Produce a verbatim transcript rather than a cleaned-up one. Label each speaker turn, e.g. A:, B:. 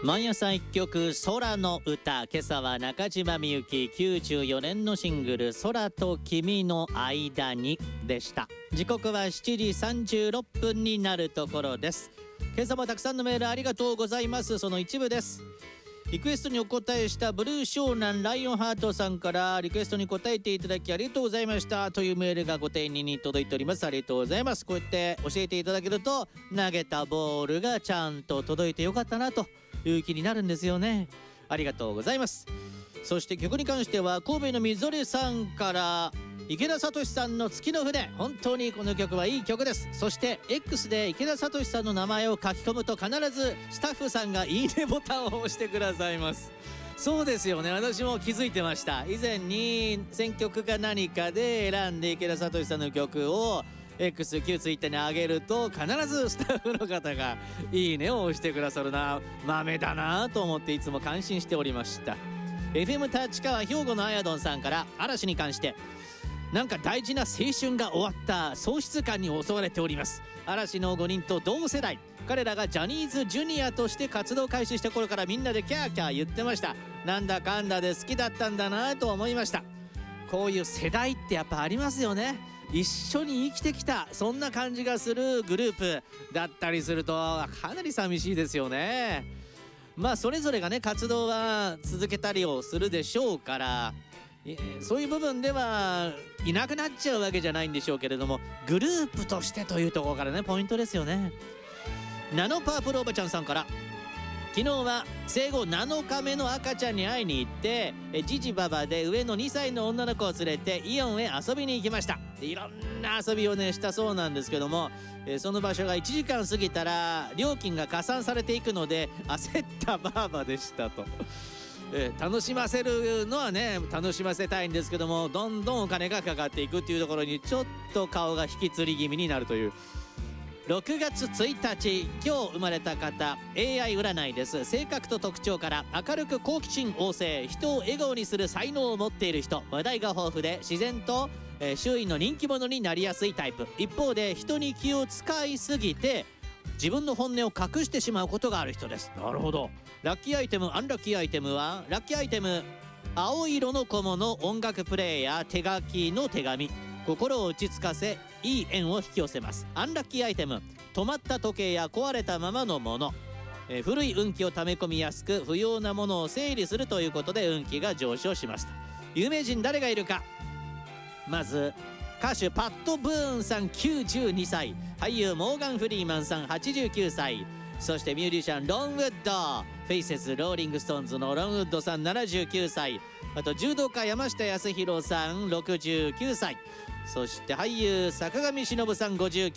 A: 毎朝一曲空の歌、今朝は中島みゆききゅうじゅうよねんのシングル空と君の間にでした。時刻はしちじさんじゅうろっぷんになるところです。今朝もたくさんのメールありがとうございます。その一部です。リクエストにお答えしたブルー湘南ライオンハートさんから、リクエストに答えていただきありがとうございましたというメールがご丁寧に届いております。ありがとうございます。こうやって教えていただけると、投げたボールがちゃんと届いてよかったなという気になるんですよね。ありがとうございます。そして曲に関しては神戸のみぞれさんから、池田聡さんの月の船、本当にこの曲はいい曲です。そして X で池田聡さんの名前を書き込むと必ずスタッフさんがいいねボタンを押してくださいます。そうですよね、私も気づいてました。以前に選曲か何かで選んで池田聡さんの曲を X 旧ツイッターに上げると、必ずスタッフの方がいいねを押してくださるな。豆だなと思っていつも感心しておりました。 エフエム 立川兵庫のあやどんさんから、嵐に関して、なんか大事な青春が終わった喪失感に襲われております。嵐のごにんと同世代、彼らがジャニーズジュニアとして活動開始した頃からみんなでキャーキャー言ってました。なんだかんだで好きだったんだなと思いました。こういう世代ってやっぱありますよね。一緒に生きてきた、そんな感じがするグループだったりするとかなり寂しいですよね。まあそれぞれがね活動は続けたりをするでしょうから、そういう部分ではいなくなっちゃうわけじゃないんでしょうけれども、グループとしてというところからねポイントですよね。ナノパープルおばちゃんさんから、昨日は生後なのかめの赤ちゃんに会いに行って、ジジババで上のにさいの女の子を連れてイオンへ遊びに行きました。でいろんな遊びをねしたそうなんですけども、その場所がいちじかん過ぎたら料金が加算されていくので焦ったばあばでしたと。えー、楽しませるのはね楽しませたいんですけども、どんどんお金がかかっていくっていうところにちょっと顔が引きつり気味になるという。ろくがつついたち、今日生まれた方、 エーアイ 占いです。性格と特徴から、明るく好奇心旺盛、人を笑顔にする才能を持っている人、話題が豊富で自然と、えー、周囲の人気者になりやすいタイプ。一方で人に気を使いすぎて自分の本音を隠してしまうことがある人です。なるほど。ラッキーアイテム、アンラッキーアイテムは、ラッキーアイテム青色の小物、音楽プレイヤー、手書きの手紙、心を落ち着かせいい縁を引き寄せます。アンラッキーアイテム、止まった時計や壊れたままのもの、えー、古い運気を溜め込みやすく不要なものを整理するということで運気が上昇します。有名人誰がいるか。まず歌手パット・ブーンさんきゅうじゅうにさい、俳優モーガン・フリーマンさんはちじゅうきゅうさい、そしてミュージシャンロン・ウッド、フェイセスローリング・ストーンズのロン・ウッドさんななじゅうきゅうさい、あと柔道家山下康弘さんろくじゅうきゅうさい、そして俳優坂上忍さんごじゅうきゅう